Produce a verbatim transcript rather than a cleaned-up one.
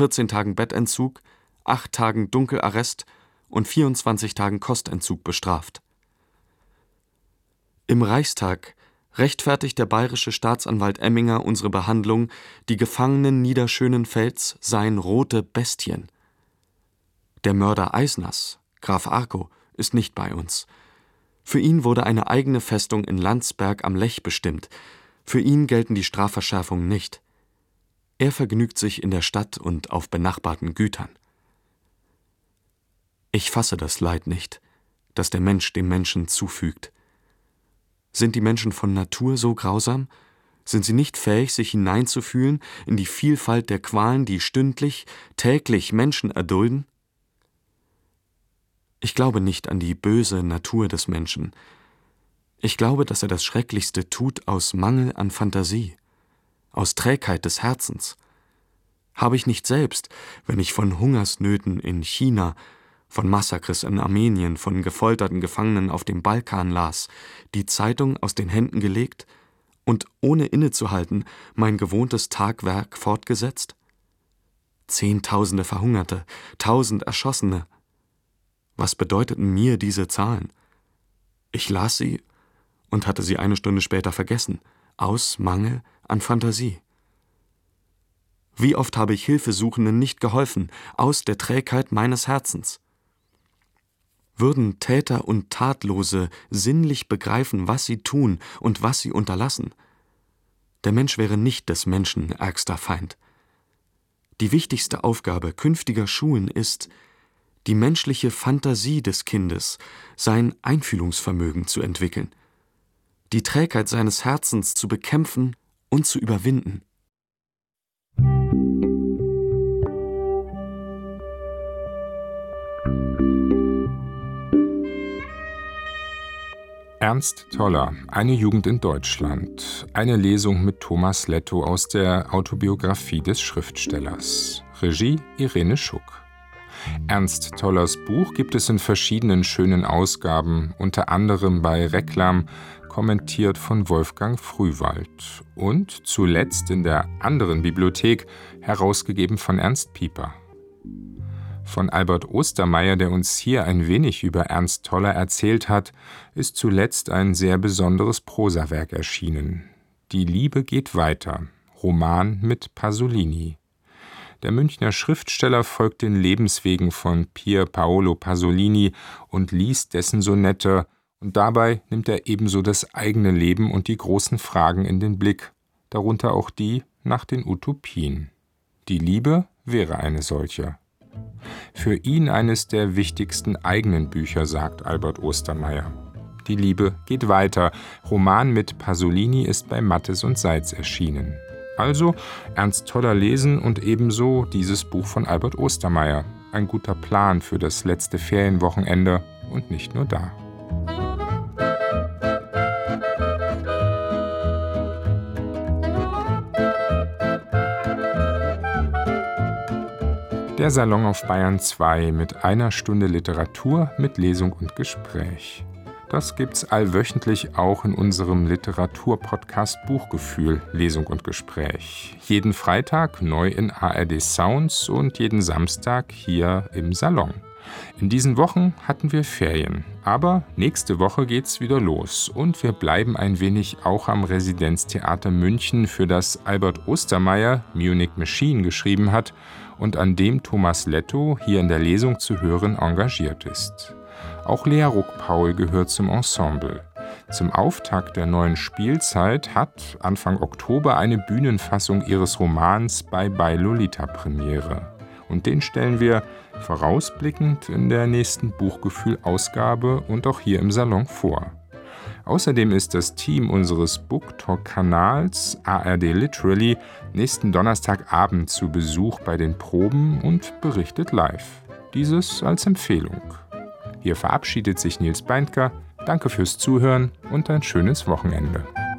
vierzehn Tagen Bettentzug, acht Tagen Dunkelarrest und vierundzwanzig Tagen Kostentzug bestraft. Im Reichstag rechtfertigt der bayerische Staatsanwalt Emminger unsere Behandlung, die Gefangenen Niederschönenfelds seien rote Bestien. Der Mörder Eisners, Graf Arco, ist nicht bei uns. Für ihn wurde eine eigene Festung in Landsberg am Lech bestimmt. Für ihn gelten die Strafverschärfungen nicht. Er vergnügt sich in der Stadt und auf benachbarten Gütern. Ich fasse das Leid nicht, das der Mensch dem Menschen zufügt. Sind die Menschen von Natur so grausam? Sind sie nicht fähig, sich hineinzufühlen in die Vielfalt der Qualen, die stündlich, täglich Menschen erdulden? Ich glaube nicht an die böse Natur des Menschen. Ich glaube, dass er das Schrecklichste tut aus Mangel an Fantasie, aus Trägheit des Herzens. Habe ich nicht selbst, wenn ich von Hungersnöten in China, von Massakres in Armenien, von gefolterten Gefangenen auf dem Balkan las, die Zeitung aus den Händen gelegt und ohne innezuhalten mein gewohntes Tagwerk fortgesetzt? Zehntausende Verhungerte, tausend Erschossene. Was bedeuteten mir diese Zahlen? Ich las sie und hatte sie eine Stunde später vergessen, aus Mangel an Fantasie. Wie oft habe ich Hilfesuchenden nicht geholfen, aus der Trägheit meines Herzens. Würden Täter und Tatlose sinnlich begreifen, was sie tun und was sie unterlassen, der Mensch wäre nicht des Menschen ärgster Feind. Die wichtigste Aufgabe künftiger Schulen ist, die menschliche Fantasie des Kindes, sein Einfühlungsvermögen zu entwickeln, die Trägheit seines Herzens zu bekämpfen und zu überwinden. Ernst Toller, Eine Jugend in Deutschland. Eine Lesung mit Thomas Lettow aus der Autobiografie des Schriftstellers. Regie Irene Schuck. Ernst Tollers Buch gibt es in verschiedenen schönen Ausgaben, unter anderem bei Reklam, kommentiert von Wolfgang Frühwald und zuletzt in der anderen Bibliothek, herausgegeben von Ernst Pieper. Von Albert Ostermeier, der uns hier ein wenig über Ernst Toller erzählt hat, ist zuletzt ein sehr besonderes Prosawerk erschienen. Die Liebe geht weiter, Roman mit Pasolini. Der Münchner Schriftsteller folgt den Lebenswegen von Pier Paolo Pasolini und liest dessen Sonette, und dabei nimmt er ebenso das eigene Leben und die großen Fragen in den Blick, darunter auch die nach den Utopien. Die Liebe wäre eine solche. Für ihn eines der wichtigsten eigenen Bücher, sagt Albert Ostermeier. Die Liebe geht weiter. Roman mit Pasolini ist bei Mattes und Seitz erschienen. Also Ernst Toller lesen und ebenso dieses Buch von Albert Ostermeier. Ein guter Plan für das letzte Ferienwochenende und nicht nur da. Der Salon auf Bayern zwei mit einer Stunde Literatur mit Lesung und Gespräch. Das gibt's allwöchentlich auch in unserem Literaturpodcast Buchgefühl, Lesung und Gespräch. Jeden Freitag neu in A R D Sounds und jeden Samstag hier im Salon. In diesen Wochen hatten wir Ferien, aber nächste Woche geht's wieder los und wir bleiben ein wenig auch am Residenztheater München, für das Albert Ostermeier Munich Machine geschrieben hat und an dem Thomas Lettow hier in der Lesung zu hören engagiert ist. Auch Lea Ruck-Paul gehört zum Ensemble. Zum Auftakt der neuen Spielzeit hat Anfang Oktober eine Bühnenfassung ihres Romans Bye Bye Lolita Premiere. Und den stellen wir vorausblickend in der nächsten Buchgefühl-Ausgabe und auch hier im Salon vor. Außerdem ist das Team unseres BookTalk-Kanals A R D Literally nächsten Donnerstagabend zu Besuch bei den Proben und berichtet live. Dieses als Empfehlung. Hier verabschiedet sich Nils Beindker. Danke fürs Zuhören und ein schönes Wochenende.